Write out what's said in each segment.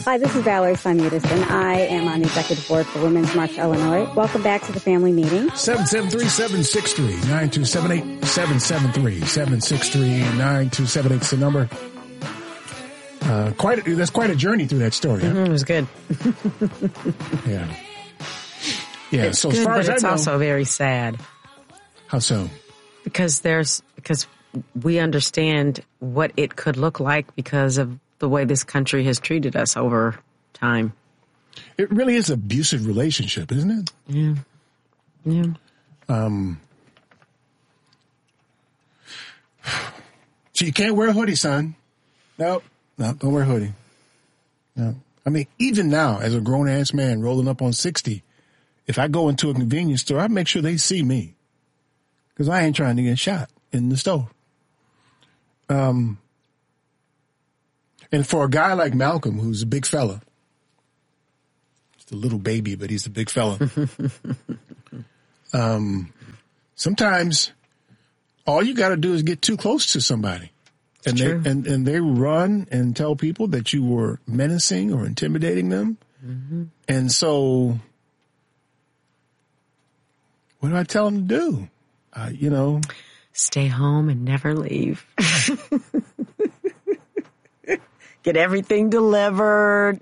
Hi, this is Valerie Sonnitas, and I am on the executive board for Women's March Illinois. Welcome back to the family meeting. 773-763-9278, 773-763-9278 is the number. That's quite a journey through that story. Huh? It was good. Yeah. Yeah. It's so good, as far but as I it's know, also very sad. How so? Because we understand what it could look like because of the way this country has treated us over time. It really is an abusive relationship, isn't it? Yeah. Yeah. So you can't wear a hoodie, son. No, don't wear a hoodie. No. I mean, even now, as a grown-ass man rolling up on 60, if I go into a convenience store, I make sure they see me. Because I ain't trying to get shot in the store. And for a guy like Malcolm, who's a big fella, just a little baby, but he's a big fella. Sometimes all you got to do is get too close to somebody. And they run and tell people that you were menacing or intimidating them. Mm-hmm. And so what do I tell them to do? Stay home and never leave. Get everything delivered.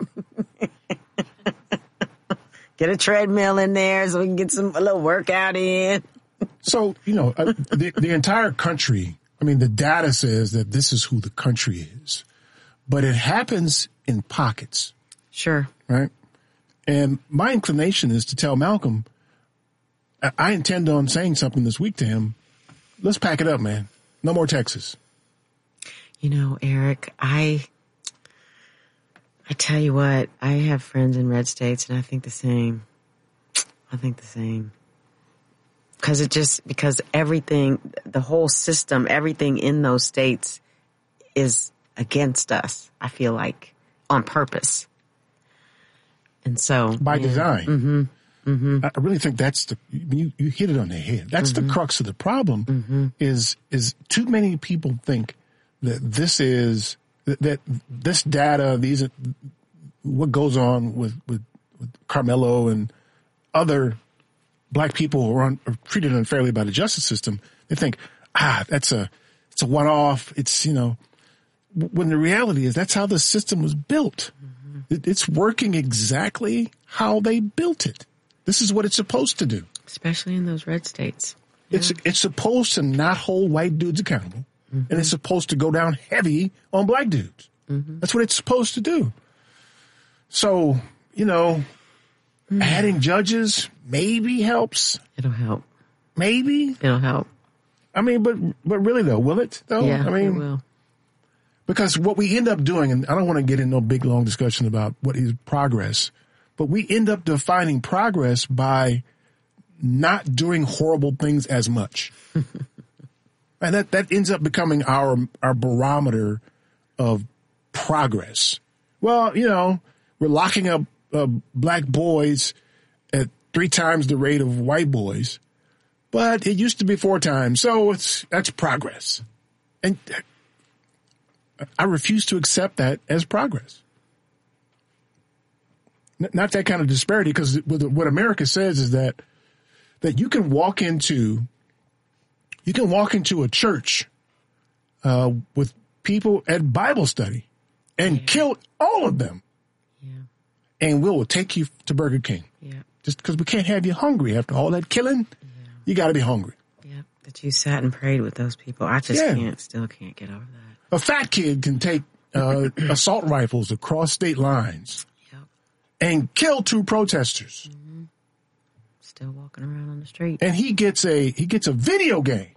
Get a treadmill in there so we can get a little workout in. So, the entire country, I mean, the data says that this is who the country is. But it happens in pockets. Sure. Right? And my inclination is to tell Malcolm, I intend on saying something this week to him. Let's pack it up, man. No more Texas. Eric, I tell you what, I have friends in red states, and I think the same. Because everything, the whole system, everything in those states is against us, I feel like, on purpose. And so. By design. Mm-hmm. Mm-hmm. I really think that's you hit it on the head. That's the crux of the problem is too many people think that this data, what goes on with Carmelo and other black people who are treated unfairly by the justice system. They think, it's a one-off. It's, when the reality is that's how the system was built. Mm-hmm. It's working exactly how they built it. This is what it's supposed to do. Especially in those red states. Yeah. It's supposed to not hold white dudes accountable. Mm-hmm. And it's supposed to go down heavy on black dudes. Mm-hmm. That's what it's supposed to do. So, adding judges maybe helps. It'll help. Maybe. It'll help. I mean, but really though, will it though? Yeah, I mean, it will. Because what we end up doing, and I don't want to get into no big long discussion about what is progress, but we end up defining progress by not doing horrible things as much. And that ends up becoming our barometer of progress. Well, we're locking up black boys at 3 times the rate of white boys, but it used to be 4 times. So that's progress. And I refuse to accept that as progress. Not that kind of disparity, because what America says is that you can walk into a church with people at Bible study and kill all of them. Yeah. And we will take you to Burger King. Yeah. Just because we can't have you hungry after all that killing. Yeah. You got to be hungry. Yeah. That you sat and prayed with those people. I just still can't get over that. A fat kid can take assault rifles across state lines. And kill 2 protesters. Mm-hmm. Still walking around on the street. And he gets a video game.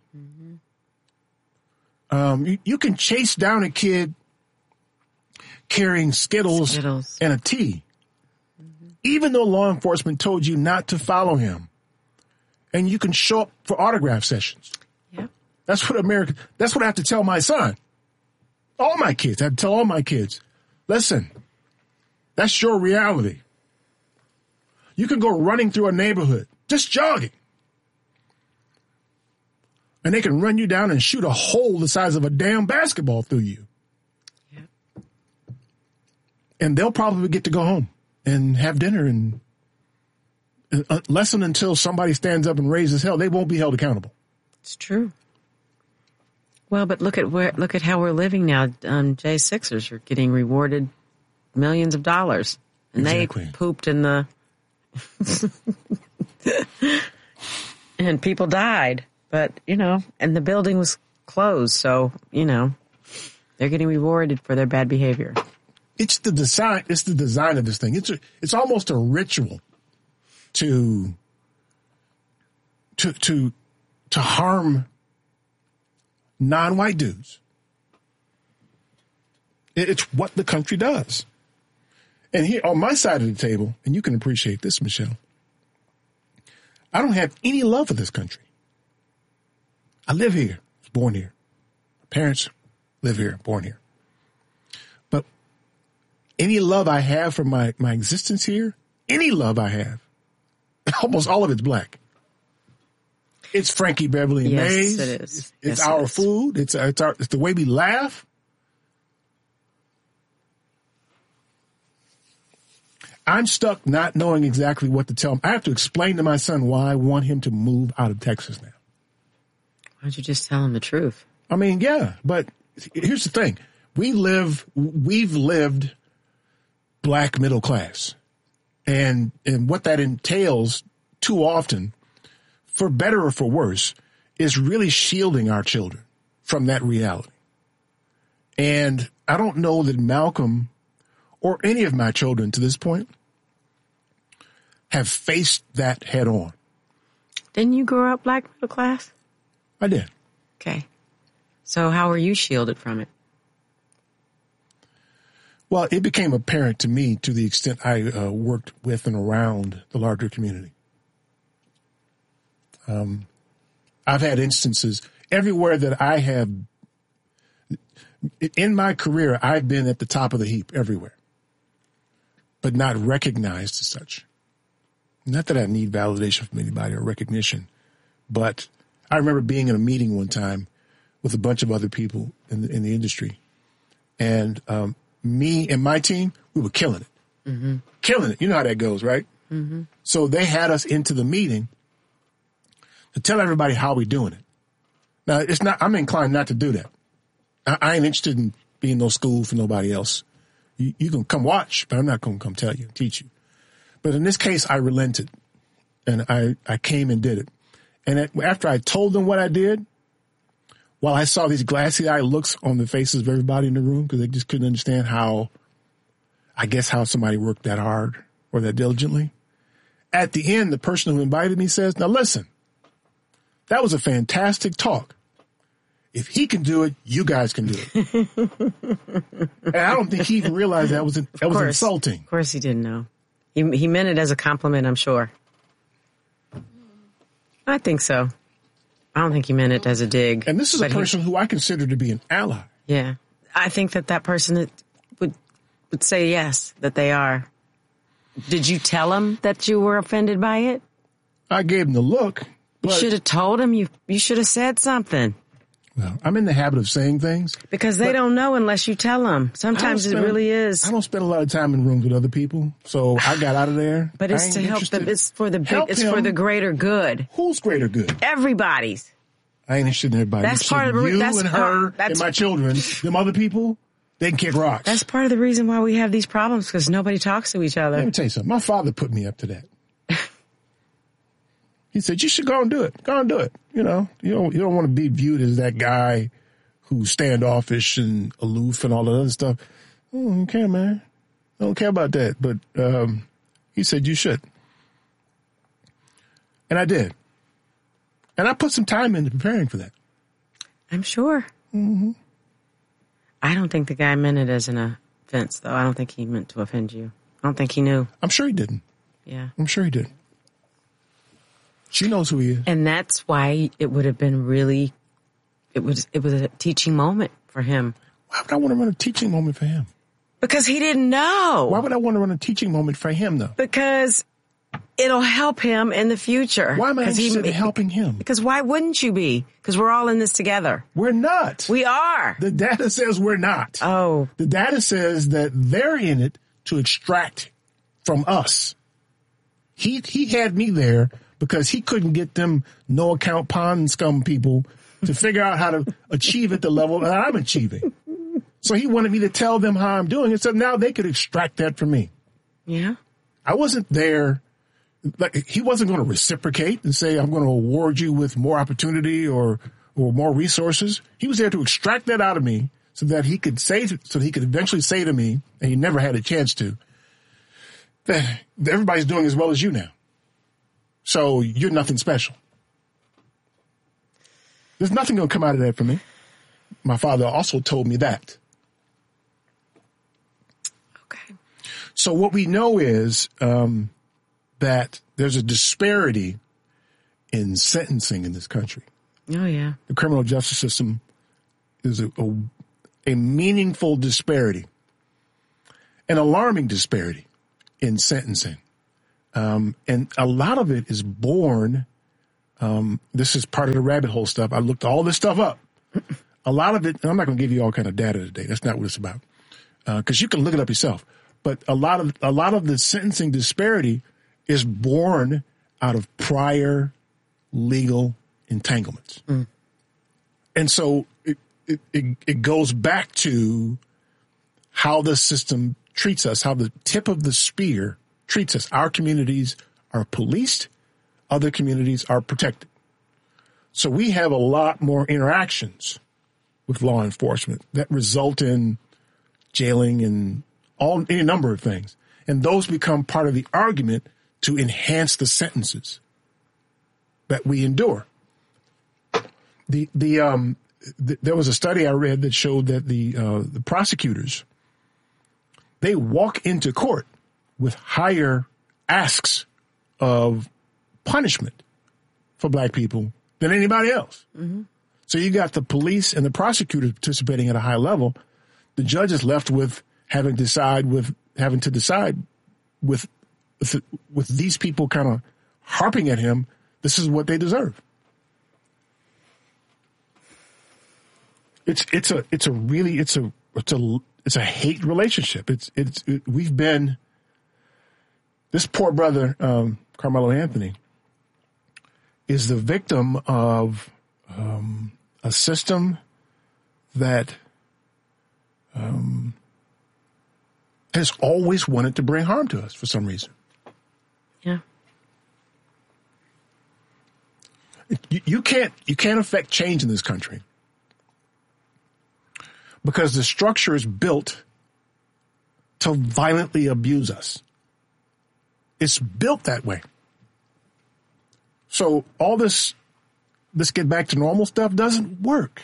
Mm-hmm. You can chase down a kid carrying Skittles. And a tea. Mm-hmm. Even though law enforcement told you not to follow him. And you can show up for autograph sessions. Yep. That's what I have to tell my son. All my kids. I have to tell all my kids. Listen. That's your reality. You can go running through a neighborhood, just jogging. And they can run you down and shoot a hole the size of a damn basketball through you. Yep. And they'll probably get to go home and have dinner, and unless and until somebody stands up and raises hell, they won't be held accountable. It's true. Well, but look at how we're living now. J6ers are getting rewarded millions of dollars, and exactly. They pooped in the and people died. But and the building was closed, so they're getting rewarded for their bad behavior. It's the design. It's the design of this thing. It's almost a ritual to harm non-white dudes. It's what the country does. And here on my side of the table, and you can appreciate this, Michelle, I don't have any love for this country. I live here. I was born here. My parents live here, born here. But any love I have for my existence here, any love I have, almost all of it's black. It's Frankie Beverly and Mays. Yes, it is. It's our food. It's the way we laugh. I'm stuck not knowing exactly what to tell him. I have to explain to my son why I want him to move out of Texas now. Why don't you just tell him the truth? I mean, yeah, but here's the thing. We've lived black middle class. And what that entails too often, for better or for worse, is really shielding our children from that reality. And I don't know that Malcolm or any of my children to this point have faced that head on. Didn't you grow up black middle class? I did. Okay. So how were you shielded from it? Well, it became apparent to me to the extent I worked with and around the larger community. I've had instances everywhere that I have, in my career, I've been at the top of the heap everywhere, but not recognized as such. Not that I need validation from anybody or recognition, but I remember being in a meeting one time with a bunch of other people in the industry, and me and my team, we were killing it. Mm-hmm. Killing it. You know how that goes, right? Mm-hmm. So they had us into the meeting to tell everybody how we're doing it. Now, I'm inclined not to do that. I ain't interested in being no school for nobody else. You can come watch, but I'm not going to come tell you, teach you. But in this case, I relented, and I came and did it. And after I told them what I did, while I saw these glassy-eyed looks on the faces of everybody in the room because they just couldn't understand how somebody worked that hard or that diligently. At the end, the person who invited me says, "Now listen, that was a fantastic talk. If he can do it, you guys can do it." And I don't think he even realized that was insulting. Of course he didn't know. He meant it as a compliment, I'm sure. I think so. I don't think he meant it as a dig. And this is a person who I consider to be an ally. Yeah. I think that person would say yes, that they are. Did you tell him that you were offended by it? I gave him the look. You should have told him. You should have said something. Well, I'm in the habit of saying things. Because they don't know unless you tell them. Sometimes it really is. I don't spend a lot of time in rooms with other people, so I got out of there. But it's to help them. It's for the for the greater good. Who's greater good? Everybody's. I ain't interested in everybody. That's part of the reason. You and her and my children. Them other people, they can kick rocks. That's part of the reason why we have these problems, because nobody talks to each other. Let me tell you something. My father put me up to that. He said, "You should go and do it. Go and do it. You don't want to be viewed as that guy who's standoffish and aloof and all that other stuff. I don't care, man. I don't care about that." But he said, "You should." And I did. And I put some time into preparing for that. I'm sure. Mm-hmm. I don't think the guy meant it as an offense, though. I don't think he meant to offend you. I don't think he knew. I'm sure he didn't. Yeah. I'm sure he did. She knows who he is. And that's why it would have been really, it was a teaching moment for him. Why would I want to run a teaching moment for him? Because he didn't know. Why would I want to run a teaching moment for him, though? Because it'll help him in the future. Why am I interested in helping him? Because why wouldn't you be? Because we're all in this together. We're not. We are. The data says we're not. Oh. The data says that they're in it to extract from us. He had me there because he couldn't get them no account pond scum people to figure out how to achieve at the level that I'm achieving. So he wanted me to tell them how I'm doing it, so now they could extract that from me. Yeah. I wasn't there. Like, he wasn't going to reciprocate and say, I'm going to award you with more opportunity or more resources. He was there to extract that out of me so that he could eventually say to me, and he never had a chance to, that everybody's doing as well as you now. So you're nothing special. There's nothing going to come out of that for me. My father also told me that. Okay. So what we know is that there's a disparity in sentencing in this country. Oh, yeah. The criminal justice system is a meaningful disparity, an alarming disparity in sentencing. And a lot of it is born, this is part of the rabbit hole stuff. I looked all this stuff up. A lot of it, and I'm not going to give you all kind of data today. That's not what it's about. Because you can look it up yourself. But a lot of the sentencing disparity is born out of prior legal entanglements. Mm. And so it goes back to how the system treats us, how the tip of the spear treats us. Our communities are policed, other communities are protected. So we have a lot more interactions with law enforcement that result in jailing and any number of things. And those become part of the argument to enhance the sentences that we endure. There was a study I read that showed that the prosecutors, they walk into court with higher asks of punishment for black people than anybody else. Mm-hmm. So you got the police and the prosecutors participating at a high level. The judge is left with having to decide with these people kind of harping at him. This is what they deserve. It's a hate relationship. We've been, this poor brother, Carmelo Anthony, is the victim of a system that has always wanted to bring harm to us for some reason. Yeah. You can't affect change in this country because the structure is built to violently abuse us. It's built that way. So all this, let's get back to normal stuff, doesn't work.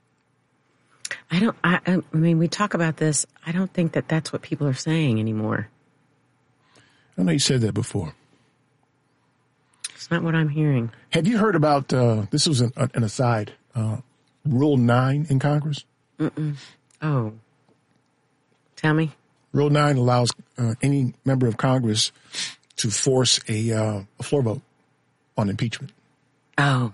I mean, we talk about this. I don't think that that's what people are saying anymore. I know you said that before. It's not what I'm hearing. Have you heard about, this was an aside, Rule 9 in Congress? Mm-mm. Oh. Tell me. Rule 9 allows any member of Congress to force a floor vote on impeachment. Oh.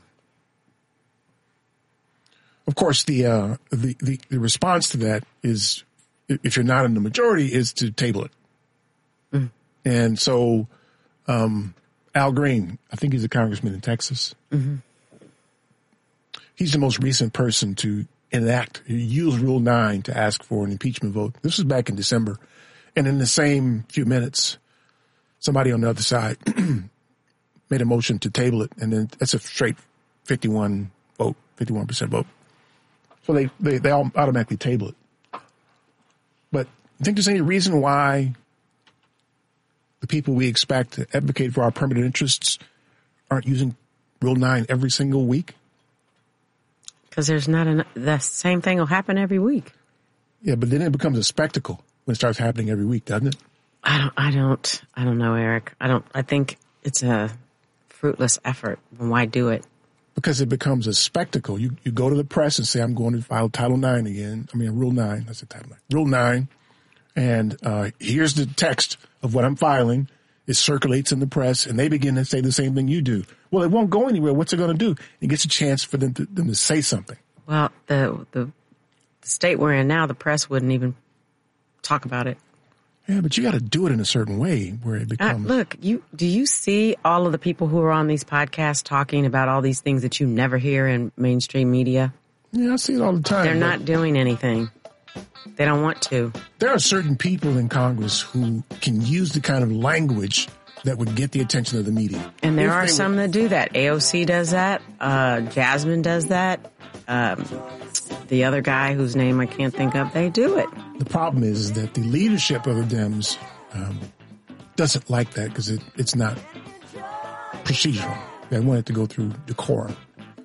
Of course, the response to that is, if you're not in the majority, is to table it. Mm. And so, Al Green, I think he's a congressman in Texas. Mm-hmm. He's the most recent person to use Rule 9 to ask for an impeachment vote. This was back in December. And in the same few minutes, somebody on the other side made a motion to table it. And then that's a straight 51% vote. So they all automatically table it. But you think there's any reason why the people we expect to advocate for our permanent interests aren't using Rule 9 every single week? Because the same thing will happen every week. Yeah, but then it becomes a spectacle when it starts happening every week, doesn't it? I don't know, Eric. I think it's a fruitless effort. Why do it? Because it becomes a spectacle. You go to the press and say, I'm going to file Title 9 again. I mean, Rule 9. I said Title 9. Rule 9. And here's the text of what I'm filing. It circulates in the press, and they begin to say the same thing you do. Well, it won't go anywhere. What's it going to do? It gets a chance for them to say something. Well, the state we're in now, the press wouldn't even talk about it. Yeah, but you got to do it in a certain way where it becomes. Look, do you see all of the people who are on these podcasts talking about all these things that you never hear in mainstream media? Yeah, I see it all the time. They're not doing anything. They don't want to. There are certain people in Congress who can use the kind of language that would get the attention of the media. And there are some that do that. AOC does that. Jasmine does that. The other guy whose name I can't think of, they do it. The problem is that the leadership of the Dems doesn't like that because it's not procedural. They want it to go through decorum.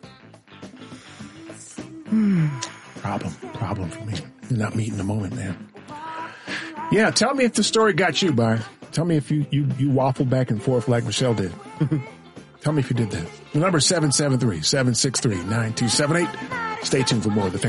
Problem for me. You're not meeting the moment, man. Yeah, tell me if the story got you, Byron. Tell me if you waffled back and forth like Michelle did. Tell me if you did that. The number is 773-763-9278. Stay tuned for more of the